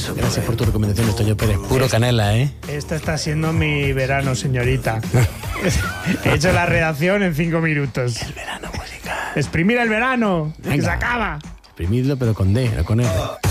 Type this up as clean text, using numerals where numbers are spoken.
Gracias por tu recomendación, Toño Pérez. Puro canela, ¿eh? Esto está siendo mi verano, señorita. He hecho la redacción en 5 minutos. El verano musical. Exprimir el verano, que Venga. se acaba. Exprimidlo, pero con D, no con R.